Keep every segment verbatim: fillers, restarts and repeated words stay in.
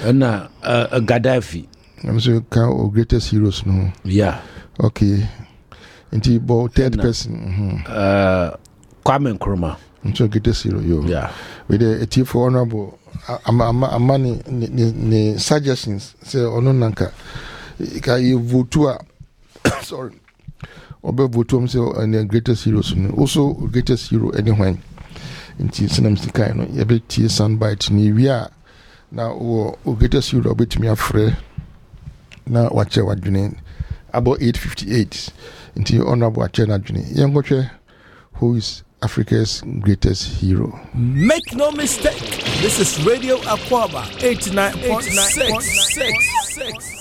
And uh, uh, Gaddafi. I'm so count greatest heroes no. Yeah. Okay. Into about third and, person. Mm-hmm. Uh, Kwame Nkrumah. I'm so greatest hero yo. Yeah. With a chief for honorable. I'm I'm I'm money ni suggestions. Say ono nanka. Ka you vote sorry. Obe vote am say the greatest heroes no. Also greatest hero anywhere. Into sinam sika no. You be tie soundbite ni wia. Now o greatest hero bit me afre. Na wache wadwene about eight fifty-eight into honorable Achena Juni. Yangoche, who is Africa's greatest hero. Make no mistake, this is Radio Aquaba eighty-nine point six.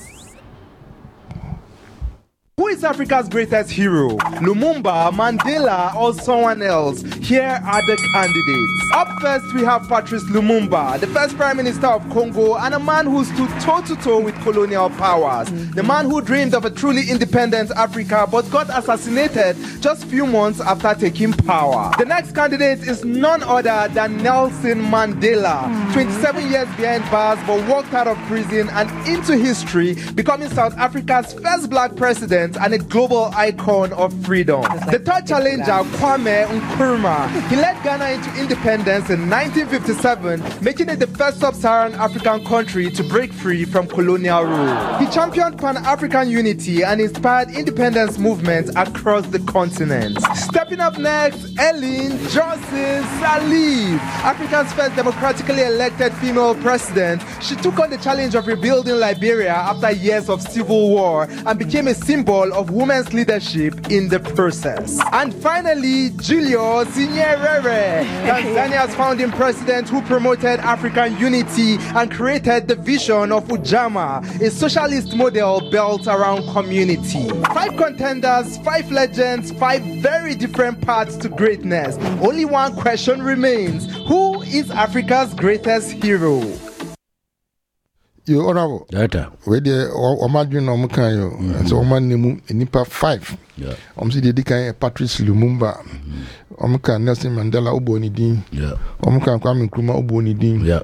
Who is Africa's greatest hero? Lumumba, Mandela, or someone else? Here are the candidates. Up first, we have Patrice Lumumba, the first Prime Minister of Congo and a man who stood toe-to-toe with colonial powers. Mm-hmm. The man who dreamed of a truly independent Africa but got assassinated just few months after taking power. The next candidate is none other than Nelson Mandela, mm-hmm. twenty-seven years behind bars but walked out of prison and into history, becoming South Africa's first black president and a global icon of freedom. Like the third challenger, Kwame Nkrumah, he led Ghana into independence in nineteen fifty-seven, making it the first sub-Saharan African country to break free from colonial rule. He championed Pan-African unity and inspired independence movements across the continent. Stepping up next, Ellen Johnson Sirleaf, Africa's first democratically elected female president. She took on the challenge of rebuilding Liberia after years of civil war and became a symbol of women's leadership in the process. And finally, Julius Nyerere, Tanzania's founding president who promoted African unity and created the vision of Ujamaa, a socialist model built around community. Five contenders, five legends, five very different paths to greatness. Only one question remains: who is Africa's greatest hero? You honorable. Data. Where the Omadjun Omukan yo. So Oman nemu nipa five. Yeah. Om si dedi kan Patrice Lumumba. Omukan Nelson Mandela obo ni din. Yeah. Omukan Kwame Nkrumah obo ni din. Yeah.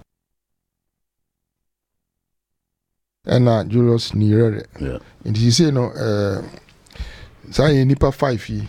And uh, Julius Nyerere. Yeah. And you say no uh say nipa five yi.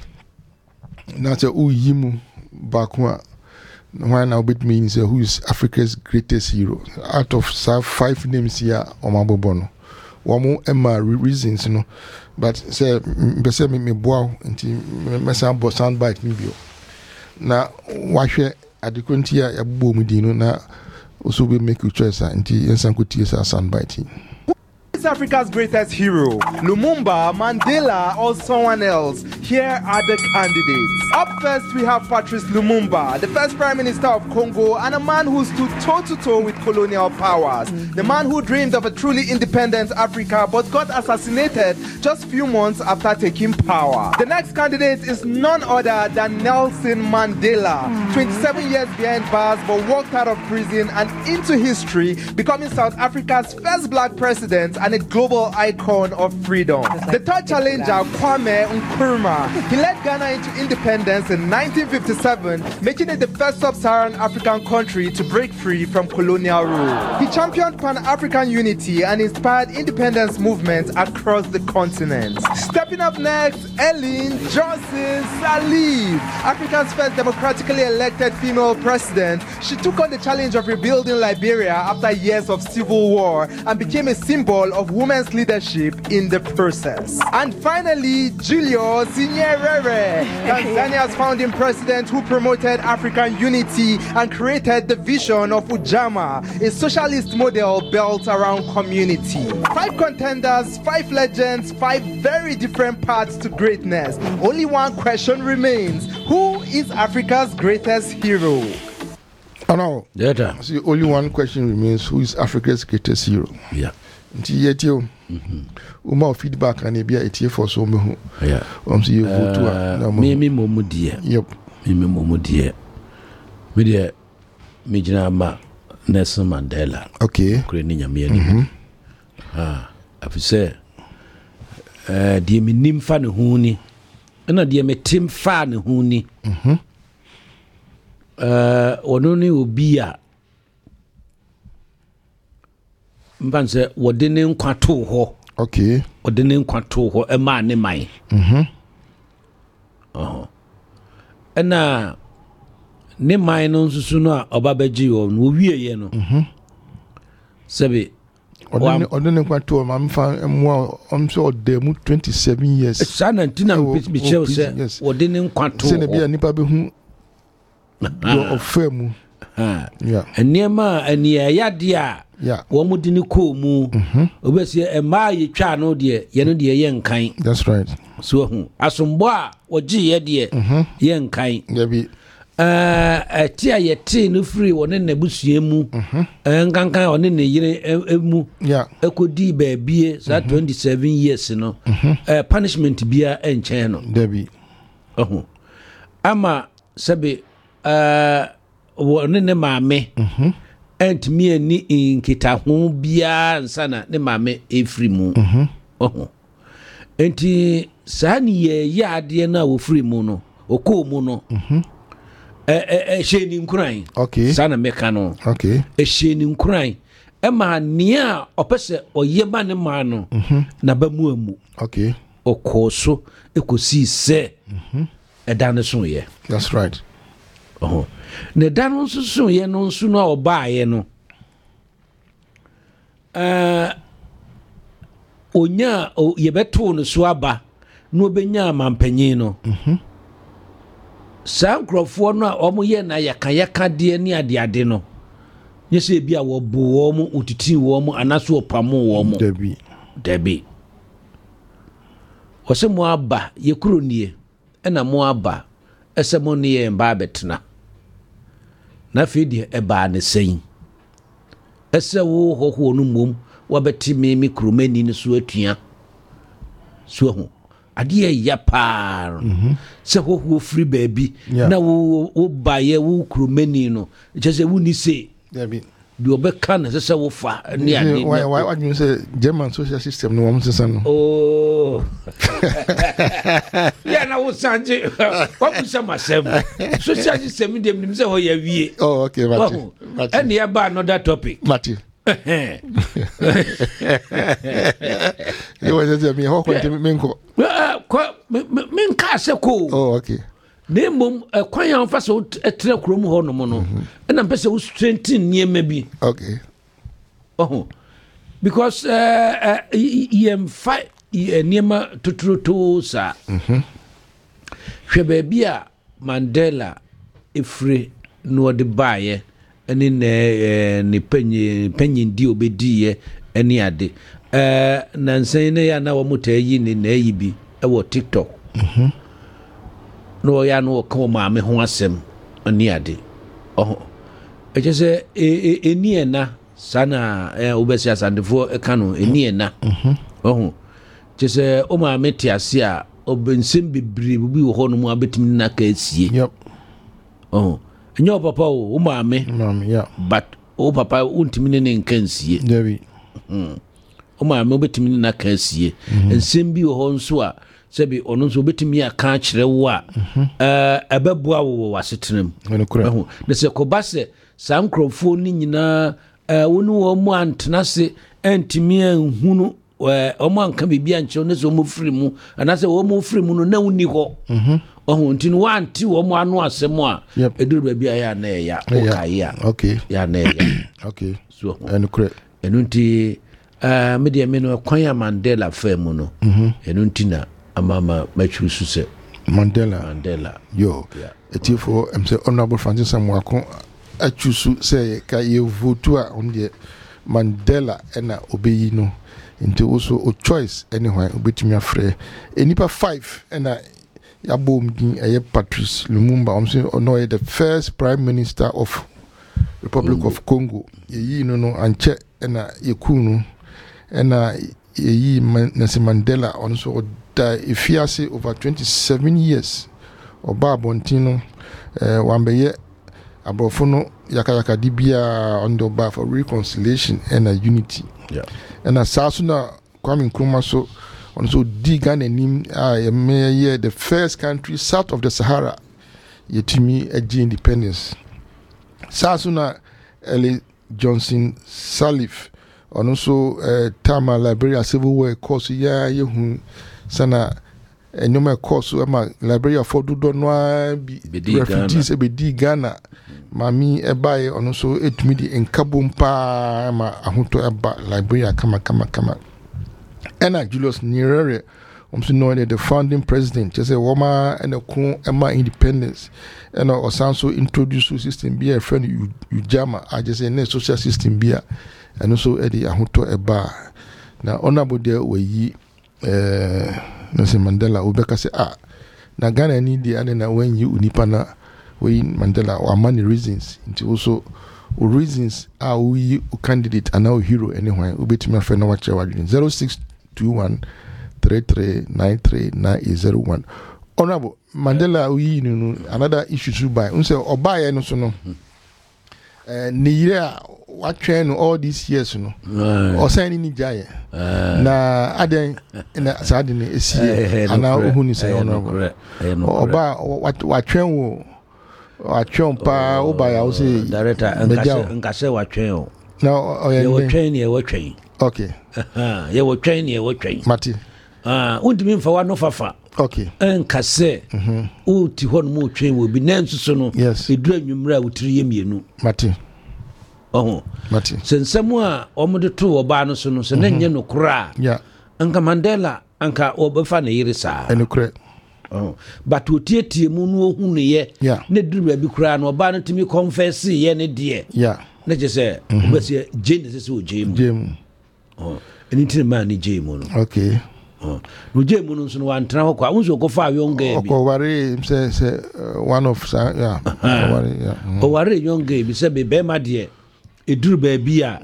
Na say u yimu bakwa. When I bit means who is Africa's greatest hero out of five names here Omabobono. One more reasons, you know, but say say me me bow into me sound sound bite me bio. Now watch at the quintia ya boom dino na also we make a choice into insankuti sound biting. Who is Africa's greatest hero? Lumumba, Mandela, or someone else? Here are the candidates. Up first, we have Patrice Lumumba, the first Prime Minister of Congo and a man who stood toe-to-toe with colonial powers. Mm-hmm. The man who dreamed of a truly independent Africa but got assassinated just few months after taking power. The next candidate is none other than Nelson Mandela, mm-hmm. twenty-seven years behind bars but walked out of prison and into history, becoming South Africa's first black president and a global icon of freedom. Like the third challenger, Kwame Nkrumah, he led Ghana into independence in nineteen fifty-seven, making it the first sub-Saharan African country to break free from colonial rule. He championed Pan-African unity and inspired independence movements across the continent. Stepping up next, Ellen Johnson Sirleaf, Africa's first democratically elected female president. She took on the challenge of rebuilding Liberia after years of civil war and became a symbol of women's leadership in the process. And finally, Julius Nyerere, Tanzania's founding president who promoted African unity and created the vision of Ujamaa, a socialist model built around community. Five contenders, five legends, five very different paths to greatness. Only one question remains: who is Africa's greatest hero? Oh no. Data. See, only one question remains: who is Africa's greatest hero? Yeah. Nti yetio uma feedback and be etie for so me ho yeah um see you vote na me me momu die yep me me momu die me die me gina ma Nelson Mandela okay kure ni nyame ni ah afise eh die me nim fa ne hu ni na die me tim fa ne hu ni mhm eh ono ni obi a mpanse wode ne nkwa to ho okay wode ne nkwa to ho e ma ne man mhm oh ena ne man no nsusu no a oba baji wo no wie ye no mhm sebe odene odene nkwa to ma mfa mo om so odemu twenty-seven years sana ntina bi chew se wode ne nkwa to se ne bia nipa be hu do ofemu ha yeah eniema enia yade a yeah wo mudi ne ko mu obesi e ma ye twa no de ye no de ye nkan that's right so hu asombo a wogi ye de ye nkan yeah bi eh atia ye ti no free woni na busue mu eh nkankan woni ne yire emu yeah ekodi baabie sa twenty-seven years no eh punishment bia enchen no debi ohu ama sabe eh woni ne maame mhm entimi ani inkita ho bia nsana ne maame efri mu mhm ohu enti sani ye yaade na wo free mu no okọ mu no mhm eh eh sheni nkuran okay sana meka no okay e sheni nkuran e ma nia opese oyeba ne ma no mhm na ba mu amu okay okoso ekosi se mhm e dan so ye that's right oh ne dan nso so ye no nso no oba ye no eh onya ye beto no so aba no obenya mampanyin no mhm sankrofo no a omo ye na yaka yaka de ni ade ade no nyese bia wo bo wo mo utiti wo mo anaso opamo wo mo debi debi wose mo aba ye kuro nie na mo aba ese mo ne ye mba betena na fidi e ba ne sen ese wo hoho no mom wabeti me mi kromani ne so atua so ho ade ya pa mhm se hoho free baby na wo wo baye wo kromani no je wo ni se debi di obeka na se wo fa ni ade why why why you say German social system no won sense no oh ya na wo sanje what you say masem social system dem nim se ho ya wie oh okay Mati Mati and ya ba another topic Mati you want to tell me how kwante menko menka se ko oh okay ne mom kwan ya fa so etre krom ho no mo no na mpese wo strengthen niema bi okay oh because uh em fight niema tuturutu sa mhm hwe ba bia Mandela efre no de baye eni ne ne panyi panyin di obedi ye eni ade eh nansen ne ya na wo mutayi ni na yi bi e wo TikTok mhm no ya no ko ma me ho asem eni ade oh e je se eni ena sana eh obesi asandefo e kanu eni ena mhm oh je se o ma me tiase a obensem bibiri bi wo ho no mu abetimi na ka asie yep oh nyo papa o maame maame yeah but o papa untimi ne nkansie debi mm o maame obetimi na kansie ensem bi ho nso a sebi ono nso obetimi aka kire wo a eh ebeboa wo wasetenam ɛno ne se ko base sankrofo ni nyina eh wonu wo mu antenase entimi anhunu eh omo anka bibia nche ne so mo firi mu anase wo mo firi mu no na woni ho mhm oh ntinu wanti wo mo anu asem a eduru ba bia ya na ya okay ya okay ya na ya okay so and correct enunti eh media me no kwan ya Mandela fam no mhm enunti amama machusu se Mandela Mandela yo etifo em say honorable Francis Amwako achusu say ka ye vote a on the Mandela ena obeyi no into also a choice anyway obetimi afre enipa five ena yabom din eye Patrice Lumumba I'm saying no the first prime minister of Republic mm. of Congo yeyi no no anche ena yekunu ena yeyi Nelson Mandela also die ifiase over twenty-seven years oba bontino eh wambeye abrofo no yaka yaka dibia on the bar for reconciliation and a unity yeah and asaso na Kwame Nkrumah so on so diga nanim a me the first country south of the Sahara yetimi agi independence saso na Eli Johnson Sirleaf ɔno nso eh, Tama Liberia Civil War course ya yehu sana enyoma course ama Liberia for dodo no bi refugees e be di Ghana mami ebae ɔno nso etumi di nkabom pa ma ahoto eba Liberia kama kama kama ena Julius Nyerere omso no the founding president just say woma ena ko ema independence ena osanso introduce system bi a friend Ujama I just say ne social system bi a eno so e di ahoto eba na honorable there we yi eh Nelson Mandela obeka say ah na Ghana ni di ane na when you unipa na we Mandela or many reasons into also reasons are we candidate and now hero anyway ubetimi afa na wache wadwin zero six two one three three nine three nine eight zero one. Honorable Mandela we no another issue to buy unse obaye no so no eh ni year watwen all these years no o sign ni jaye na aden na saade ni esie ana ohuni say honorable oba watwen wo watwen pa obaya wo say director nkase watwen o na ye watwen ni ye watwen okay ye watwen ni ye watwen mati ah undimi mfa wa no fafa okay nkase mhm uti hɔ no mu twen wo bi nanso so no edura nwumra wutiri ye mienu mati oh mati sensemu a omude to oba no so no se na nye no kura yeah anka Mandela anka obefa na yiri saa eno kure oh but otietie mu no ohu ne ye na duru bi kura no oba no timi confess ye ne de yeah na je se obese jane se se o jame jame oh anything man ni jame no okay oh no jame no so no antena ho kwa unso ko fa yonga bi ko ware se se one of yeah ware yeah o ware yonga bi se be be ma de eduru ba bi a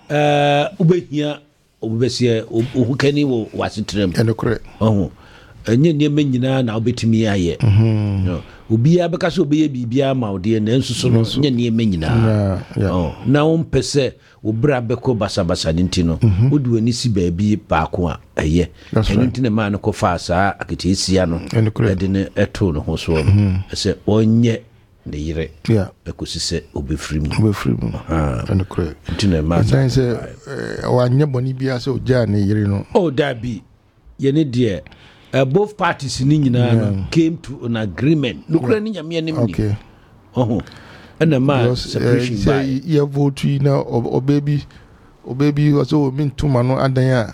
eh ubehia obesie ohukani wo wasetrem eno kure oh enye ne manyina na obetimi aye mhm obi abeka so obeye bibia ma ode na nsusu no nye ne manyina oh na on pese obra beko basabasa ntino odi wani si ba bi baako a eye eno ntine ma no ko fa sa akete esia no ede ne eto no ho so se onye ne yire yeah ekosise obefiri mu obefiri mu ah eno kure ntine ma say say wanye boni bia se oja ne yire no oh dabi ye ne de Uh, both parties ni nyina yeah. came to an agreement no kura ni nyame anim ni okay oh and the man separation uh, by ye vote na o baby o baby was o min tuma no adan a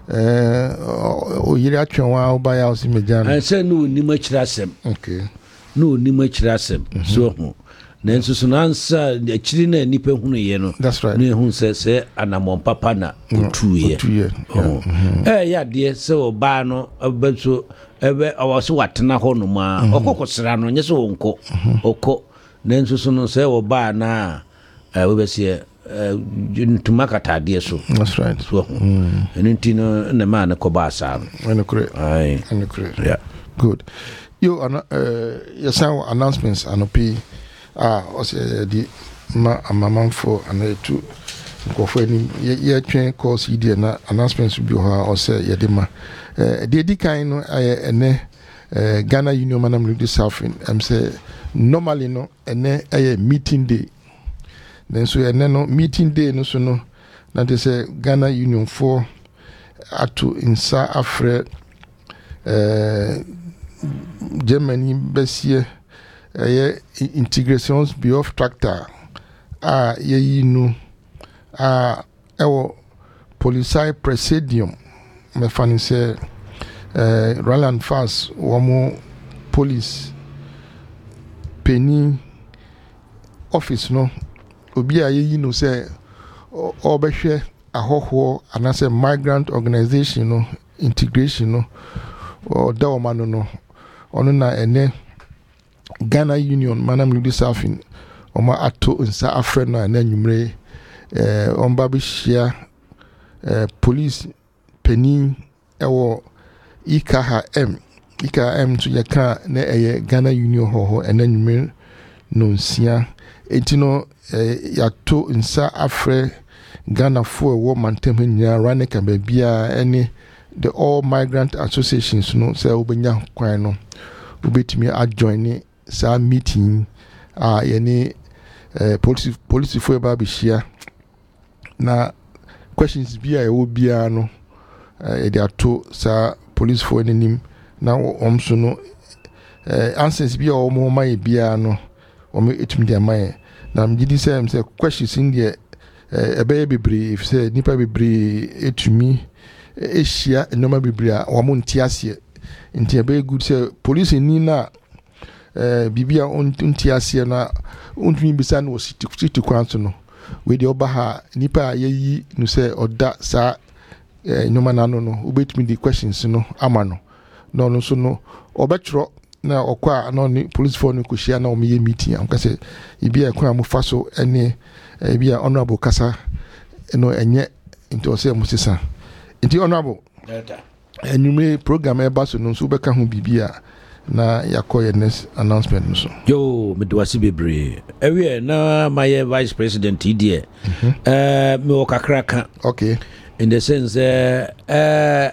eh o yiri atwen wa o ba ya o si mejan and say no ni ma kira asem okay no ni ma kira asem so ho na nso so nansa akiri na nipa hunu ye no that's right no ehun se se anamon papa na otu ye eh ya de se oba no abeso ebe awoso watena ho no ma okokosra no nye se wonko oko na nso so no se oba na eh we be se ntuma katade so that's right so enti no na ma na ko ba sa no kure ai no kure yeah good you uh your sound announcements anopi ah ose di ma amamam for anetu nkofo ni ye twen course idea na announcements bi ho ose ye de ma eh de di kan no aye ene eh Ghana Union Manam League South am say normally no ene aye meeting day then so ene no meeting day no so no na they say Ghana Union for atu insa afre eh Germany besie eh integrations be of tractor a ye nu a ewo Police Presidium me fani se eh Roland Fast womo police penny office no obi a ye nu se obehwe ahoho anase migrant organization no integration no o da o manu no ono na ene Ghana Union Manam League South in oma ato nsa afre no na nwumre eh omba bi hia eh police penny ewo ikaha m ikaha m to yaka na eye Ghana Union ho ho ena nwumre no nsia etino eh, yato nsa afre Ghana for wo mantem nya rane ka bia any the all migrant associations no say obenya kwan no obetimi adjoin sa meeting ah yani eh police police for ba bishia na questions bi a ɛwɔ biara no ɛde ato saa police for n'anim na wɔn so no answers bi a wɔn ma yɛ biara no wɔn etumi de ama yɛ na mgidi sɛ m sɛ questions in deɛ ɛbɛyɛ bebree sɛ nipa bebree etumi ehyia nneɛma bebree a wɔn nte aseɛ nti ɛbɛyɛ good sɛ police ni na eh bibi a nte aseɛ na ontumi bisa no city city kwan so no we de oba ha nipa a yayi no sɛ ɔda saa nneɛma na no no obetumi di questions no ama no no no so no ɔbɛtwerɛ na okwa na ni police for no kohyia na ɔmeyɛ meeting am ka sɛ ibi a kwa mo fa so ɛne ibi a honorable kasa no ɛnyɛ nti ɔsɛ mo sesa nti honorable data enume program e ba so no so bɛka ho bibia na yakɔ next announcement no so yo me do wasi bebre ewe na my vice president idie eh me okakraka okay in the sense eh uh,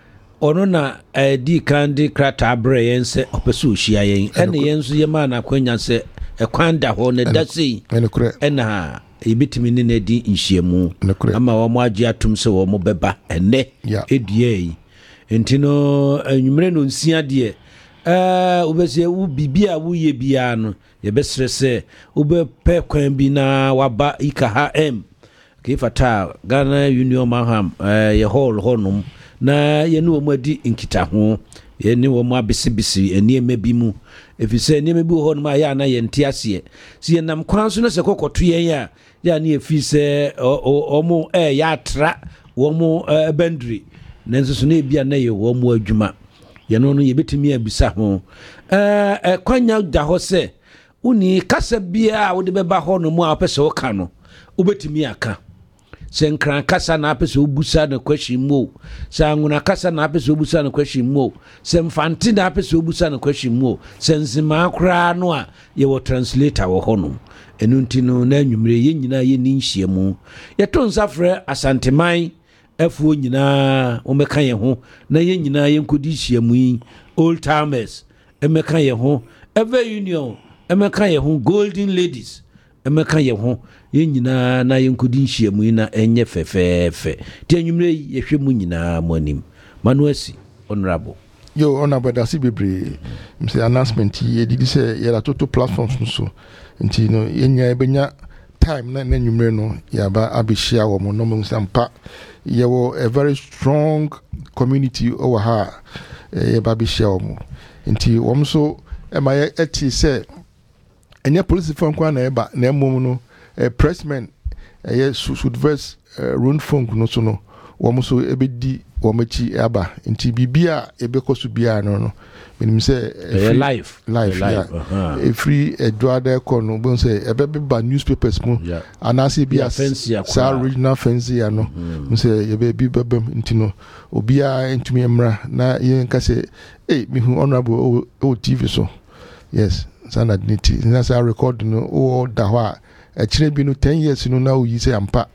ono na uh, di kandi krata bre yen se opesu ohia yen ene yen so ye ma na kwanya se ekwanda ho ne dasi ena ebitimi ne na di nhyiamu ama wo mo age atum se wo mo beba ene edue yi entino anwumre no nsia de eh ubese u bibia wo ye bia no ye besre se ube pe kwan bi na waba ikaha m kifata Ghana Union Maham eh ye hall honum na ye no mo adi nkita ho ye ni wo mo abisibisi eniema bi mu efise eniema bi ho no ma ya na ye nte ase si ye nam kwan so no se kokoto ye ya ya na efise omo eh ya tra wo mo bandri nanso so na bia na ye wo mo adwuma ye no no ye betimi abisa ho eh eh kwanya da ho se uni kasa bia wo de beba ho no mo apese wo ka no wo betimi aka senkran kasa na apese obusa na question mo sanguna kasa na apese obusa na question mo semfanti na apese obusa na question mo senzima akra no a ye wo translator wo hono enu ntino na anwumre ye nyina ye ni nhie mu ye to nsafre asanteman afuo nyina wo meka ye ho na ye nyina ye nkodi hie mu yi old timers emeka ye ho ever union emeka ye ho golden ladies emeka ye ho ye nyina na ye nkodi nhie mu na enye fefefe ti anwumre ye hwe mu nyina mo anim manuasi honorable yo honorable dasi bebre mse announcement ye didi se ye la toto platforms so nti no ye nya ebenya time na na anwumre no ya ba abishia wo mo no mo sampa ye wo a very strong community over her ye ba abishia wo mo nti wo mo so e ma ye eti se enye police phone kwa na eba na emom no a pressman eh should verse run funk no so no wo mo so ebedi wo machi aba nti bibia ebekoso bia no no menim say life life yeah uh-huh. Free edwada ko no bon say ebeba newspapers mu yeah. Anase bia sa original fancy ya no mo say ebebi bebam nti no obia ntumi emra na yen ka say eh me hu honorable o T V so yes sana dignity na sa record no o da ho a akire bi no ten years no na o yi say ampa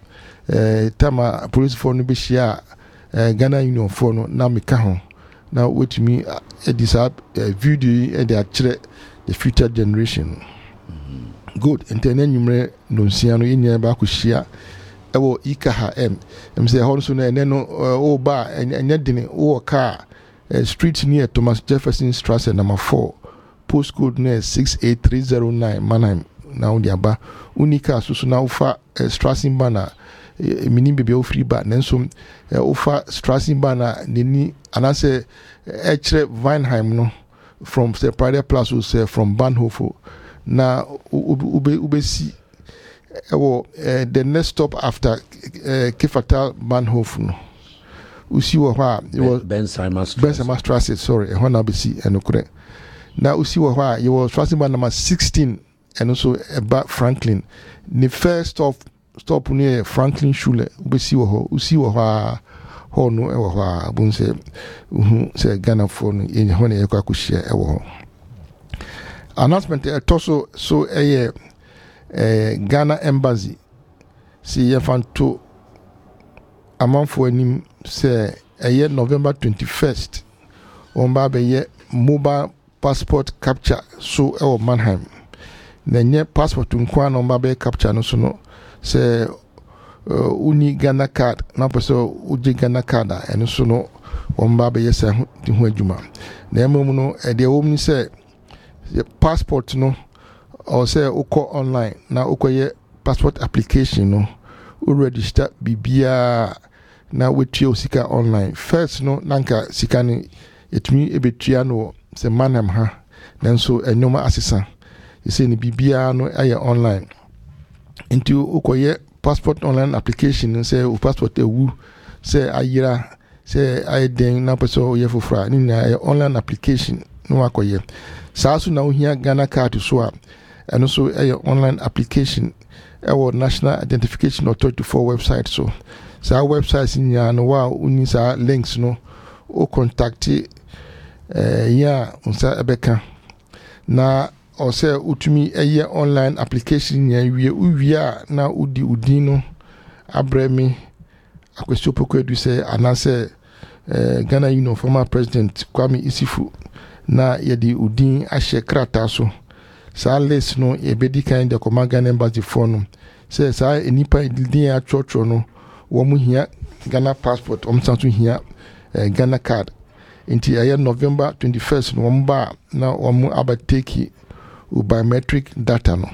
eh tama police for no be share eh Ghana Union for no na me ka ho na wetumi edisa video e de akire the future generation mm-hmm. Good internet numere no nsia no yenya ba ko hia ewo ikaha m em say ho so na ene no o ba enye dine o ka street near Thomas Jefferson Strasse number four postcode near six eight three zero nine Mannheim na odi aba unika so so na ufa Strasse bana mini bebe o free ba nenso ufa Strasse bana nini anase echre Weinheim no from the private place was uh, from Bahnhof na ube ube si ewo uh, the next stop after uh, Kifatal Bahnhof no usi wo ha it was Bensheimer Bensheimer Strasse sorry e hona be si enokure na usi wo ha it was Strasse number sixteen and also about Franklin the first stop stop near Franklin Schule ube si wo ho usi wo ha ho no e wo ha bun se uhu se Ghana for no ye ho na ye kwa kuhia e wo ho announcement e toso so e eh Ghana embassy si ye fanto amanfo anim se e November twenty-first on ba be ye mobile passport capture so e wo Mannheim na nye passport nkwa no ba be capture no so no se uh, uni Ghana card na person uji Ghana card and so no wɔn ba bɛyɛ sɛ ho ho adwuma na mmom no ɛdeɛ wɔm ni sɛ passport no or sɛ wokɔ online na wokɔyɛ passport application no wo register bibia na wetua sika online first no nanka sika no etumi ebetua no sɛ manam ha nanso enoma asesa yɛsɛ ni bibia no ayɛ online nti wokɔyɛ passport online application sɛ wo passport ewu sɛ ayira sɛ ayɛden na pɛsɛ ɔyɛ foforɔ ne nyinaa ɛyɛ online application no wakɔyɛ saa so na wohia Ghana card so a ɛno so ɛyɛ online application ɛwɔ National Identification Authority for website so saa website nyinaa no wa woni saa links no o contact eh ya unsa ɛbɛka na ɔsɛ utumi ɛyɛ online application nyinaa wie uwie a na udi udin no abrɛmi akwesio pokoedu sɛ anasɛ Uh, Ghana Union former president Kwame Isifu na yɛde udin ahyɛ krataa so saa list no yɛbɛdi kan de kɔma Ghana embassy for no sɛ saa enipa din atwotwo no wɔn hia Ghana passport wɔn san so hia uh, Ghana card nti ɛyɛ November twenty-first no wɔn ba na wɔn aba take biometric data no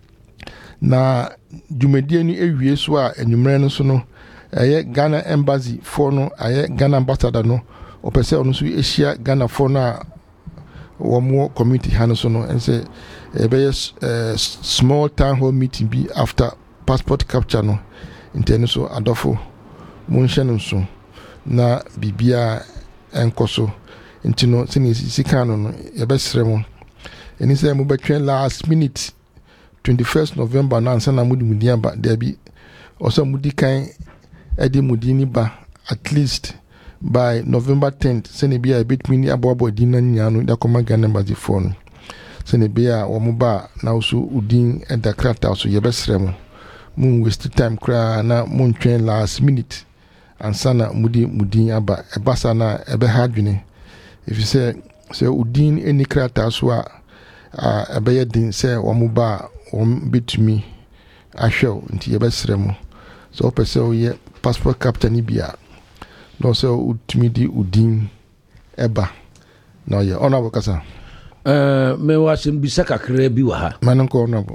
na dwumadie no ewie so a enwumere no so no ɛyɛ Ghana embassy for no ɛyɛ Ghana ambassador no opese ono so ehia Ghana for na wɔn community ha no so no ɛsɛ ɛbɛyɛ small town hall meeting bi after passport capture no ntɛno so adɔfo mo nhye no so na bibia ɛnkɔ so nti no sini sika no no yɛbɛsrɛ mo ɛni sɛ mo bɛtwɛn last minute twenty-first November na ansa na mo di mudi aba there bi ɔsɛ mo di kan ɛde mudini ba at least by November tenth sene bia bit mini aboabo din na nya no da koma Ghana embassy phone sene bia wo mo ba na so udin eda krata so ye besrɛ mo mun waste time kra na mun twɛn last minute ansana mudi mudin aba ebasa na ebe hadwene if you say say udin eni krata so a ebe ye din sɛ wo mo ba wo bitumi ahwɛ nti ye besrɛ mo so pese o ye passport capture ni bia no so utimi di udin eba no ye honorable kasa eh me wasem bisa kakra bi wa ha manan ko honorable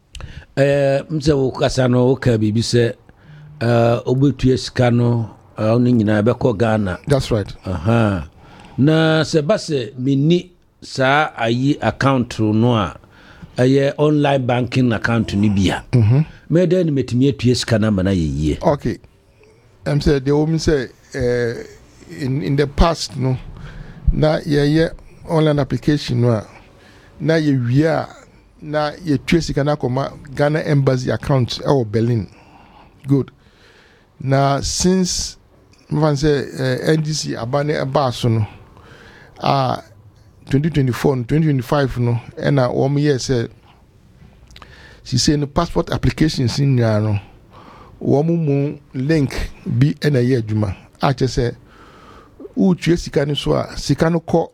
eh mse wo kasa no ka bi bi se eh obetua sika no oni nyina be ko Ghana that's right aha na se base mini sa ayi account no a aye online banking account ni bia mhm me den metimi atua sika na mana ye yie okay I'm say the woman say uh, in in the past no na ye ye online application no na ye wia na ye trace kana koma Ghana embassy account e Berlin good na since man say uh, N D C abane eba so no ah twenty twenty-four twenty twenty-five no e na wo me say she say no passport applications in no womu link bi ena ye adwuma a che se utue sika ni so a sika no kɔ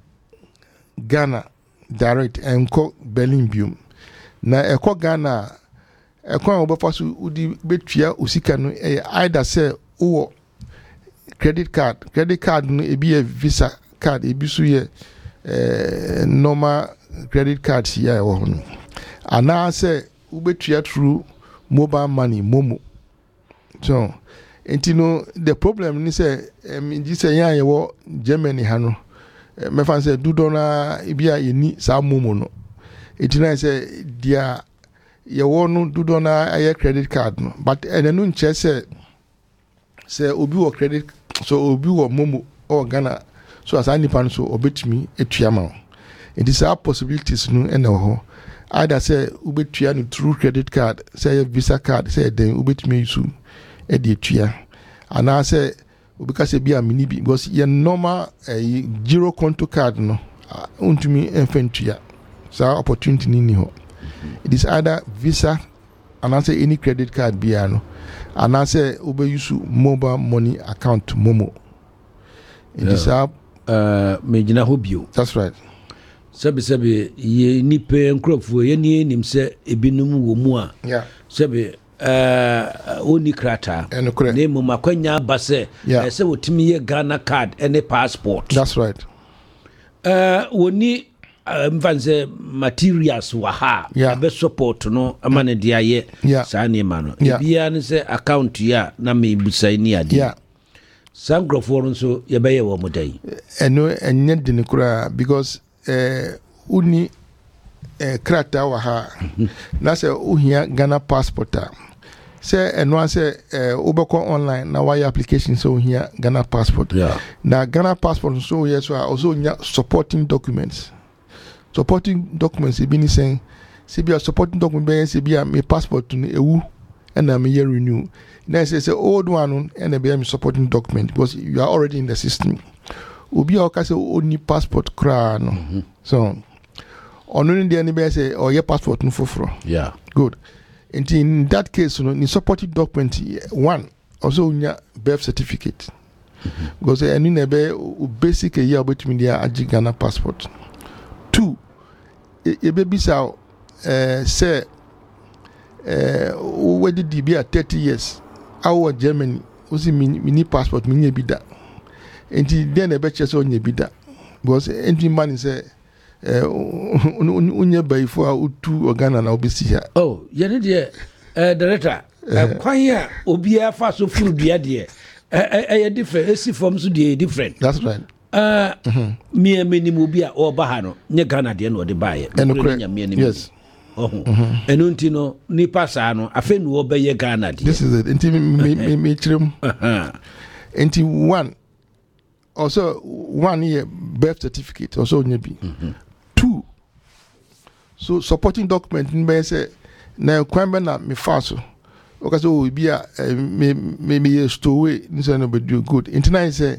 Ghana direct enko Berlin biom na ekɔ Ghana ekɔ a obefa so udi betua usika no e either say wo credit card credit card no ebi e visa card ebi so ye eh normal credit card ya e wo no ana say ubetua through mobile money momo so enti no the problem ni say um, in this year ye wo Germany ha no me fan say dudo na bia ye ni sa momo no enti na say dia ye wo no dudo na aye credit card no but ene no nche say say obi wo credit so obi wo momo or Ghana so as any pan so obetumi etua ma it is our possibilities no ene ho either say ubetua no through credit card say visa card say then ubetumi use e dey tua ana say ubika say bia mini bi because your normal uh, zero conto card no untumi enfantua so opportunity ni ni ho it is either visa ana say any credit card bia no ana say ube use mobile money account momo it yeah. is up uh mejina hobio that's right sebe sebe ye nipe nkrofo ye ni nim se ebinum wo mu a yeah sebe uh oni krata And correct. ne mu makwanya base Yeah. e se wotimi ye Ghana card any passport. That's right. Uh woni mfanze materials wa ha Yeah. be support no amane dia ye Yeah. sa ne ma no Yeah. bia ne se account ya na me busai ni ade Yeah. sangrofo nso ye be ye wo modai Eno enye de ne kura because eh uni eh krata wa ha na se uhia Ghana passport a se eno se eh obeko online na why application so uhia Ghana passport. Yeah. Na Ghana passport so yes so also nya supporting documents. Supporting documents e bi ni saying se bia supporting document be se bia me passport no ewu and na me year renew. Na say say old one and e be me supporting document because you are already in the system. Obi o ka say only passport kra no. Mm-hmm. So ono ni dey ni be say or your passport no foforo. yeah Good. And in that case, you know, the supporting document one also nya birth certificate. Mm-hmm. Because I need a basic a year between the Aji Ghana passport. Two, a baby sao uh say uh where did be at thirty years? Our Germany was mini passport mini bida. And then a betcha so nye bida. Because any man say unye bay for utu Ghana na obisi here. oh ye ne de eh director eh kwan ya obi afa so furu dua de eh eh different esi form so de different. That's right. Uh, mm-hmm. me menimu obi a oba ha no nye Ghana de no de bae yes oh enu nti no nipa saa no afa nu obeye Ghana de this is it nti me me me chirim nti one also one year birth certificate also nye bi. Mm-hmm. Two, so supporting document nbe say na kwamba na me faso okay so we be me me me stowe nso no be do good nti na say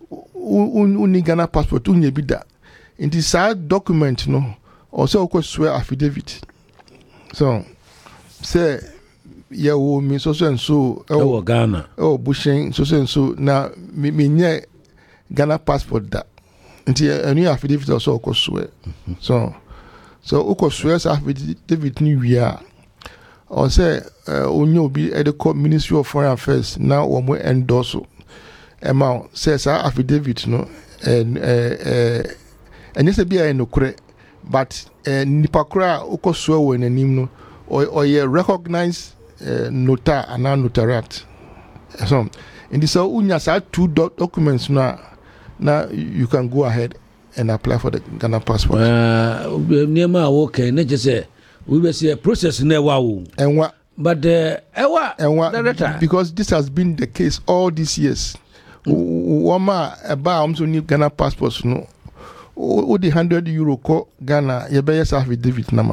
uni Ghana passport unye bi da nti sa document no also ko swear affidavit so say ya wo mi so so so e wo Ghana oh bushen so so so na me me nye Ghana passport da nti any affidavit also ko swear. Mm-hmm. so so uko swear affidavit ni wia or say onye obi e the Ministry of Foreign Affairs na wo mo endorse Emma says affidavit no and eh and yes be a no kure but nipa kura uko so we nanim no or ye recognize nota and notariat so in this unya sa two documents na na you can go ahead and apply for the Ghana passport. uh niema okay na just we be say process na wa wo and what but uh ewa and what because this has been the case all these years. Wama eba amso ni Ghana passports no o the one hundred euro ko Ghana ye be yes affidavit na ma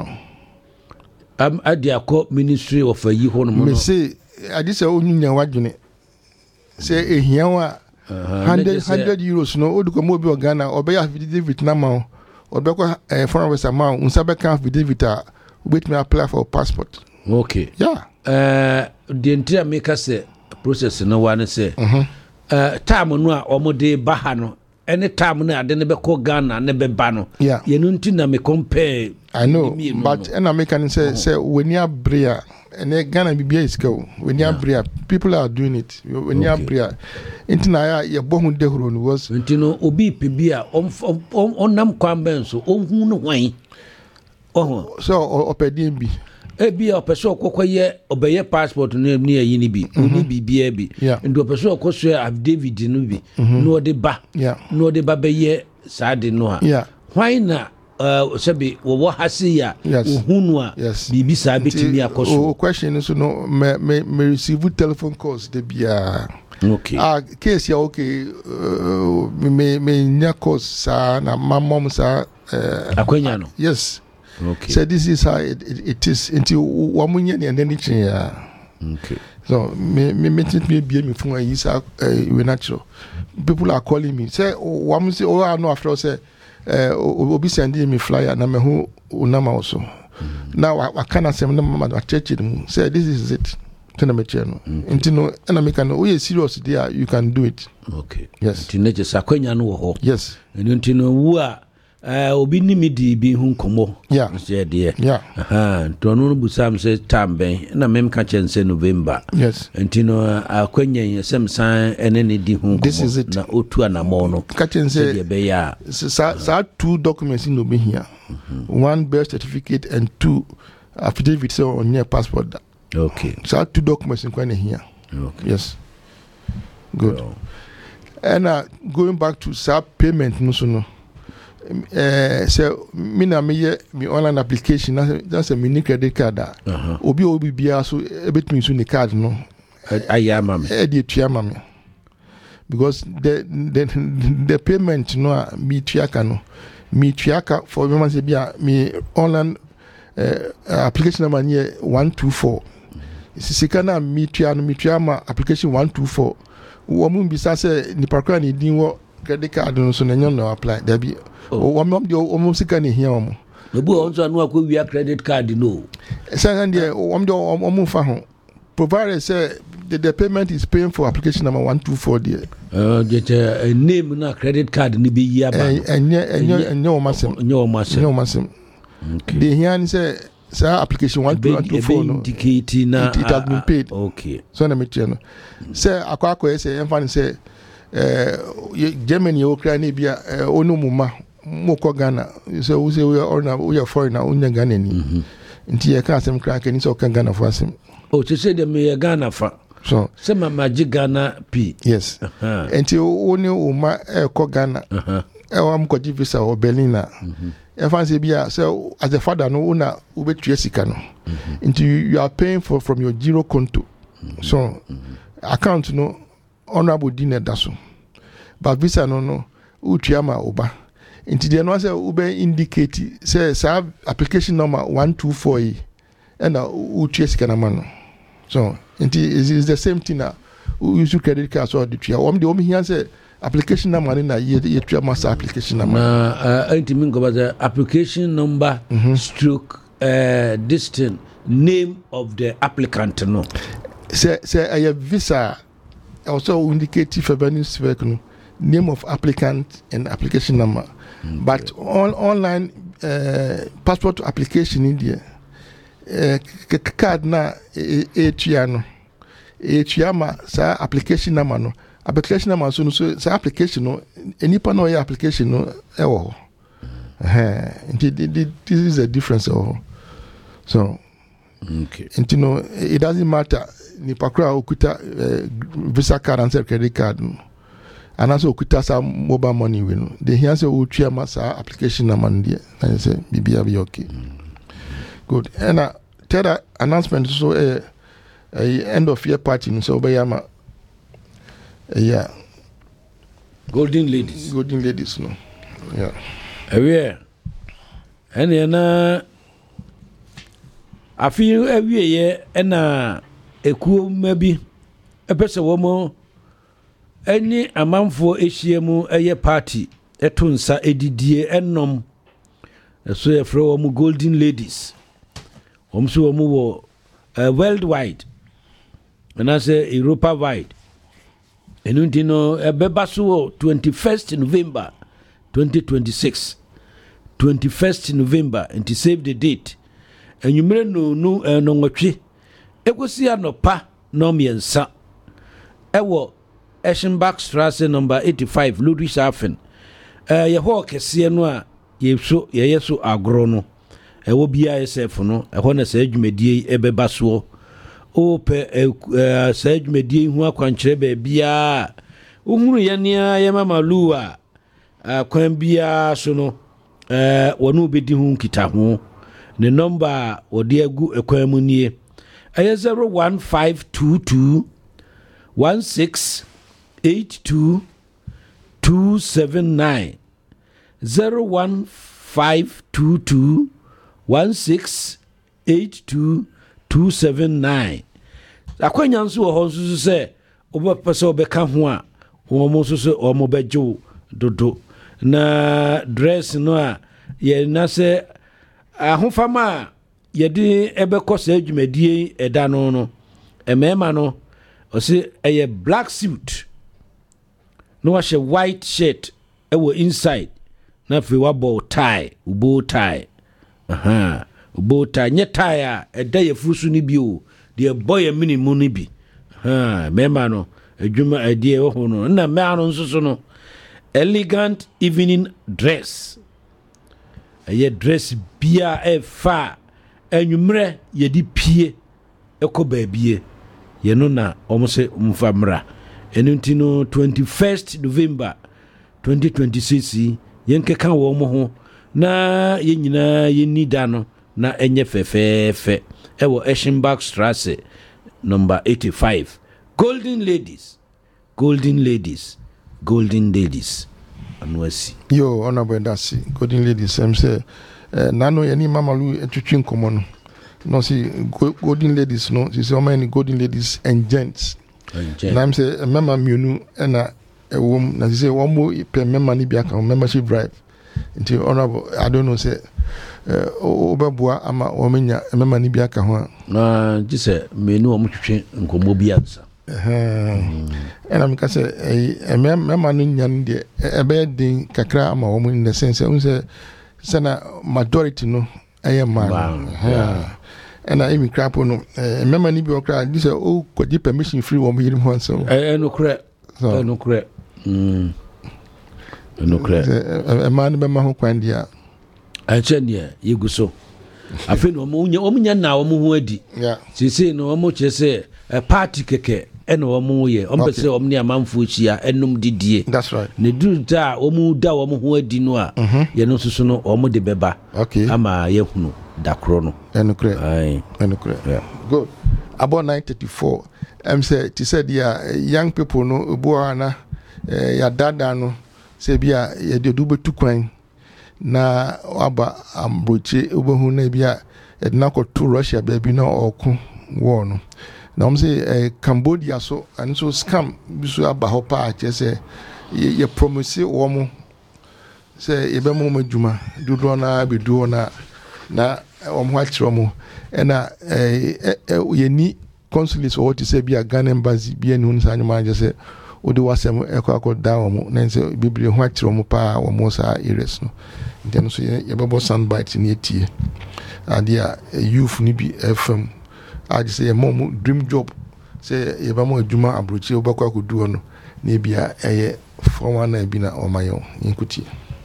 am adia ko Ministry of yi ho no me say adi say onunya wadwene say ehia wa one hundred euros no o du ko mo bi o Ghana o be affidavit na ma o be ko foreign officer ma unsa be kan affidavit a wait me apply for passport. Okay Yeah. uh the entire make us process no one say Mhm. Uh, time no a omode ba ha no any time no ade ne be ko Ghana ne be ba no Yeah. ye no nti na me compare. I know but and I can say say when you bria and Ghana bibia is go when you bria people are doing it when you bria into na ya ye bo hu de huro no was nti no obi pe bi a onam kwamben so onhu no hwan oh so opedin bi e bi a person okokoye obeye passport no ni ayi ni bi oni bibia bi ndo person okoso David no bi no de ba no de ba beye saade no ha hwan na uh sebi wo hase ya ohunu a bibi sa betimi akoso o question so no me me, me receive telephone calls de bia. Okay. Ah, case ya okay uh, me me nya calls sa na mamom sa uh, akwenya no. Yes. Okay. So this is how it, it, it is until wamunye and then it ya. Okay. So me me me me be me from is uh we natural. People are calling me. Say wamu say oh I know after say uh obi sending me flyer na me hu unama also. Now I can say na mama church them say this is it. Tena me cheno. Until no na me can we serious there you can do it. Okay. Yes. Teenage sakwenya no ho. Yes. Until no wu a eh obi ni mi di bi hu komo yeah say there yeah aha to no bu sam say tamben na mem ka chen say November yes entino akwanyen sem san ene ne di hu komo na otu anamo no ka chen say be ya sa sa two documents in obi here one birth certificate and two affidavit say on your passport. Okay. So two documents in Kenya here. Okay. Yes. Good. Well. And uh, going back to sub payment, no so no. Uh, so me na me me online application. That's a mini credit card. Uh-huh. Obi obi biya so ebet me so the card no. Ayama me. E di tuama me. Because the the the payment no me tuaka no. Me tuaka for me man say biya me online uh, application number near one two four. Sisika na mitua no mitua ma application one two four wo mu bisa se ni parkra ni din wo credit card no so na nyo no apply da bi wo mo de wo mo sika ni hia wo no bu on so no akwa credit card no say and there wo mo de wo mo fa ho provided say the, the payment is paying for application number one two four there uh just a name na credit card ni be yia ba enye enye enye wo masem enye wo masem enye wo masem okay the hia ni say sa application one two four no indicate na it, it has been paid. Okay. So na me tell no. Say akwa akwa say emfa say eh Germany o kra na bia onu muma mo ko Ghana. So we say we are na we are foreigner unya Ghana ni. Nti ye ka asem kra ka ni so ka Ghana for asem. Oh, to say dem ye Ghana fa. So say mama ji Ghana P. Yes. Uh-huh. Nti oni o ma e ko Ghana. Uh-huh. E wa mo ko ji visa o Berlin na. Mhm. If I say, so as a father, no, una ube triesika no. Until you are paying for from your zero konto. Mm-hmm. So mm-hmm. account no honorable dinner daso. But visa no no utiama oba. Until the no say ube indicate say say application number one two four e and utiesika na mano. So until is the same thing na you use credit card so the tria. Om the om here say application number na ye ye tria master application number na anti min go the application number mm-hmm. stroke uh distant name of the applicant no say say a visa also indicate February's work no name of applicant and application number. Okay. But on online uh, passport application in there uh, card na e tria no e tria ma sa application number no application number so so say application no any pa no application no e wo eh this is the difference oh so okay and you know it doesn't matter ni pakra okuta uh, visa card and credit card no and also okuta sa mobile money we no they here say o twa ma sa application number there and say bibia be okay. Mm. Good. And uh, third announcement so uh, uh, end of year party so be yama Uh, yeah, golden ladies. Golden ladies, no. Yeah. Aware. And na I feel every year and a cool maybe a person woman any a man for a shemu a year party a tunsa a didier and nom so a from golden ladies. Um so mu uh, worldwide and I say Europa wide. And you know, a bebaso twenty-first November twenty twenty-six. twenty-first November, and to save the date. And you may know no and no watchy. It was here no pa, no me and sa. Ewo Eschenbach Strasse number eighty-five, Ludwigshafen. Uh, your hawk is sienwa, ye so, ye so agrono. Ewo B I S F no, a honest edge medie ebebaso. O pe eh sage medie hu akwankyere ba bia ohunu ye nia ye mama luwa akwan bia so no eh wonu obedi hu kita ho ne number odi agu ekwan mu nie eh zero one five two two one six eight two two seven nine zero one five two two one six eight two two seven nine. Akwanya nso wo ho nso se obepese obeka ho a wo mo nso se o mo bejo dodo na dress no a ye na se ahofama ye de ebekọ se adwumadie eda no no emema no o se eye black suit no wa she white shirt e wo inside na fe wabɔ tie ubo tie aha ubo tie nye tie a ɛda yɛ furusu ni bi o de ɛbɔ yɛ minimum ni bi ha mema no adwuma adie wo ho no na mema no nso so no elegant evening dress ɛyɛ dress bia ɛfa anwumre yɛdi pie ɛkɔ baabie yɛno na ɔmo se mfa mra ɛno nti no twenty-first November twenty twenty-six yɛnkeka wɔ mo ho na yɛnyina yɛni da no na ɛnyɛ fɛfɛɛfɛ ɛwɔ Eschenbach Strasse number eighty-five Golden Ladies Golden Ladies Golden Ladies anwasi yo honorable dasi Golden Ladies em say uh, nano yani mamalu etwetwe nkomo no no see Golden Ladies no see so many Golden Ladies and gents and I'm say mama mienu na ewom na say one more pe mama ni bia kan membership drive into honorable I don't know say uh, obeboa ama omenya mama ni bia ka ho na gise menu o mutwetwe nkomo bi ansa eh and I'm say eh mama no nyan de ebe din kakra ama wo in the sense say say na majority no aye man and I even crap no mama ni bi okra this oh kwaji permission free wo yirim ho so eh no kre so no kre mm no kre e man be ma ho kwan dia a chenia yeguso afi no mo nya o nya na wo ho adi yeah sisi no wo kire se a party keke ene wo mo ye o mpese wo ne amanfo chia enum didie that's right ne duru ta wo mu da wo ho adi no a ye no susu no wo mo de beba okay ama ye hunu dakro no eno kre ai eno kre yeah good about nine thirty-four em say ti said ya young people no obo ana ya dada no say bia ye de do betu kwan na aba ambroche obohu na bia e na ko to Russia baby na oku war no na um say Cambodia so and so scam biso aba ho pa che say ye promise wo mo say ye be mo madwuma dudo na be duo na na om ho akiro mo na ye ni consulates or to say bia Ghana embassy bia ni hunsa nyuma je say odi wasem ekwa da wo na say bibiri ho akiro mo pa wo mo sa ires no then so ye bebo soundbite ni etie adia youth ni bi F M I just say mom dream job say ye ba mo adwuma abrochi obakwa kodu no na bia eye forma na bi na omayo inkuti.